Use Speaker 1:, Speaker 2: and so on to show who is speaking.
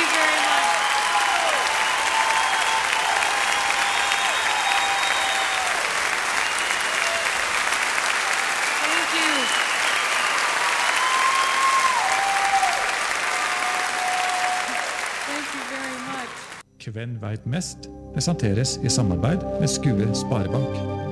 Speaker 1: you very much. Thank you. Thank you very much.
Speaker 2: Hvem vet mest presenteres i samarbeid med Skue Sparebank.